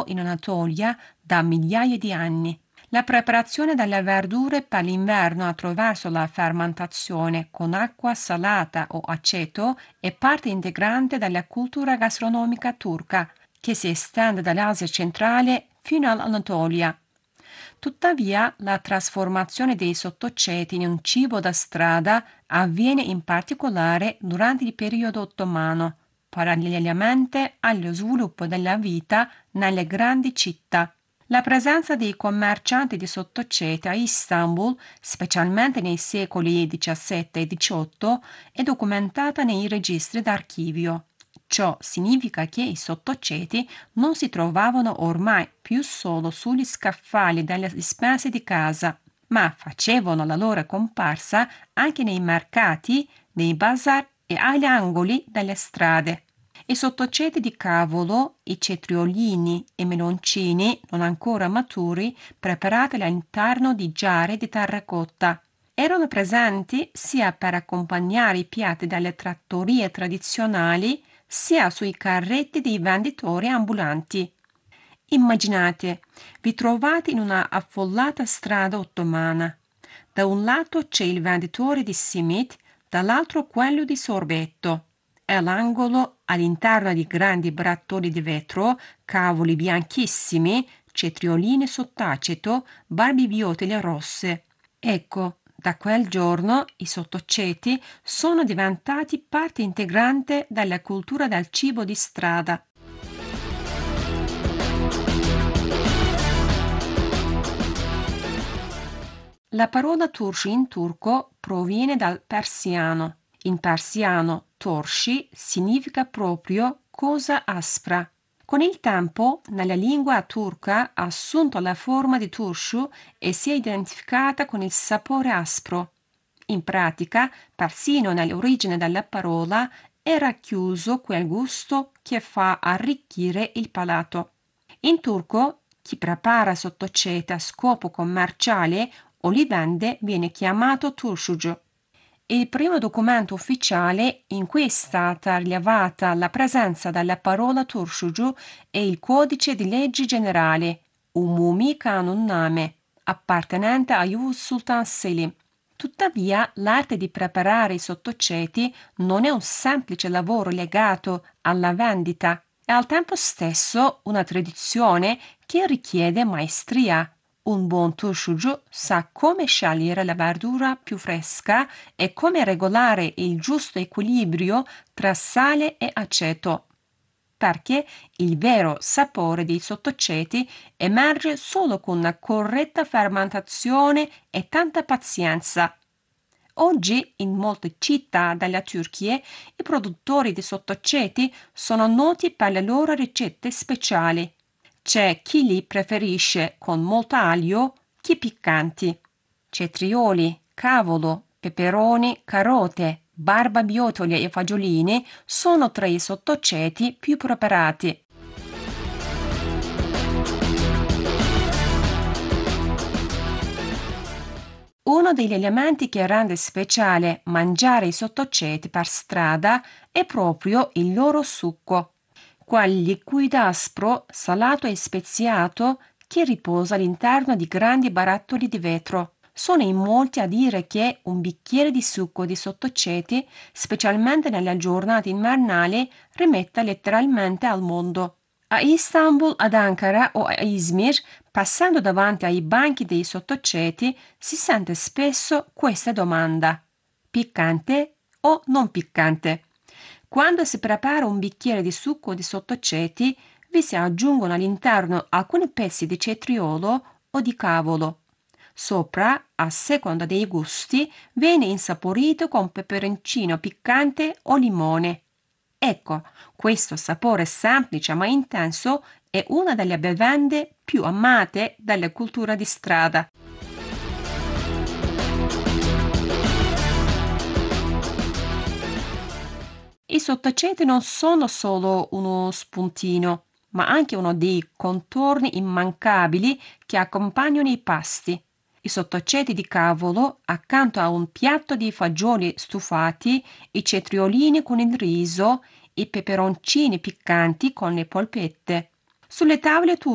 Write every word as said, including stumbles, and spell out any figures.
in Anatolia da migliaia di anni. La preparazione delle verdure per l'inverno attraverso la fermentazione con acqua salata o aceto è parte integrante della cultura gastronomica turca, che si estende dall'Asia centrale fino all'Anatolia. Tuttavia, la trasformazione dei sottoceti in un cibo da strada avviene in particolare durante il periodo ottomano, parallelamente allo sviluppo della vita nelle grandi città. La presenza dei commercianti di sottoceti a Istanbul, specialmente nei secoli diciassette e diciotto, è documentata nei registri d'archivio. Ciò significa che i sottoceti non si trovavano ormai più solo sugli scaffali delle dispense di casa, ma facevano la loro comparsa anche nei mercati, nei bazar e agli angoli delle strade. I sottoceti di cavolo, i cetriolini e i meloncini non ancora maturi, preparati all'interno di giare di terracotta, erano presenti sia per accompagnare i piatti delle trattorie tradizionali, sia sui carretti dei venditori ambulanti. Immaginate, vi trovate in una affollata strada ottomana. Da un lato c'è il venditore di simit, dall'altro quello di sorbetto. E all'angolo, all'interno di grandi barattoli di vetro, cavoli bianchissimi, cetrioline sott'aceto, barbibiotole rosse. Ecco, da quel giorno i sottoceti sono diventati parte integrante della cultura del cibo di strada. La parola turci in turco proviene dal persiano. In persiano torshi significa proprio cosa aspra. Con il tempo, nella lingua turca ha assunto la forma di turshu e si è identificata con il sapore aspro. In pratica, persino nell'origine della parola, è racchiuso quel gusto che fa arricchire il palato. In turco, chi prepara sottocete a scopo commerciale o li vende viene chiamato turşucu. Il primo documento ufficiale in cui è stata rilevata la presenza della parola turşucu è il Codice di Leggi Generali, Umumi Kanunname, appartenente a Yavuz Sultan Selim. Tuttavia, l'arte di preparare i sottoceti non è un semplice lavoro legato alla vendita, è al tempo stesso una tradizione che richiede maestria. Un buon turşucu sa come scegliere la verdura più fresca e come regolare il giusto equilibrio tra sale e aceto, perché il vero sapore dei sottoceti emerge solo con una corretta fermentazione e tanta pazienza. Oggi in molte città della Turchia i produttori di sottoceti sono noti per le loro ricette speciali. C'è chi li preferisce con molto aglio, chi piccanti. Cetrioli, cavolo, peperoni, carote, barbabietole e fagiolini sono tra i sottoceti più preparati. Uno degli elementi che rende speciale mangiare i sottoceti per strada è proprio il loro succo, quel liquido aspro, salato e speziato che riposa all'interno di grandi barattoli di vetro. Sono in molti a dire che un bicchiere di succo di sottoceti, specialmente nelle giornate invernali, rimetta letteralmente al mondo. A Istanbul, ad Ankara o a Izmir, passando davanti ai banchi dei sottoceti, si sente spesso questa domanda: piccante o non piccante? Quando si prepara un bicchiere di succo di sottoceti, vi si aggiungono all'interno alcuni pezzi di cetriolo o di cavolo. Sopra, a seconda dei gusti, viene insaporito con peperoncino piccante o limone. Ecco, questo sapore semplice ma intenso è una delle bevande più amate dalla cultura di strada. I sottaceti non sono solo uno spuntino, ma anche uno dei contorni immancabili che accompagnano i pasti. I sottaceti di cavolo, accanto a un piatto di fagioli stufati, i cetriolini con il riso, i peperoncini piccanti con le polpette. Sulle tavole